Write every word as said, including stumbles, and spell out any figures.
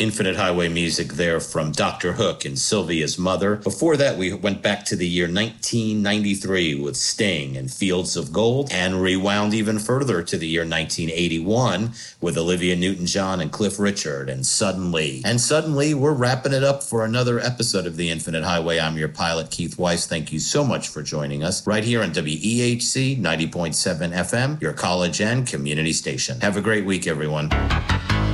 Infinite Highway music there from Doctor Hook and Sylvia's Mother. Before that, we went back to the year nineteen ninety-three with Sting and Fields of Gold, and rewound even further to the year nineteen eighty-one with Olivia Newton-John and Cliff Richard and Suddenly. And suddenly, we're wrapping it up for another episode of the Infinite Highway. I'm your pilot, Keith Weiss. Thank you so much for joining us right here on W E H C ninety point seven F M, your college and community station. Have a great week, everyone.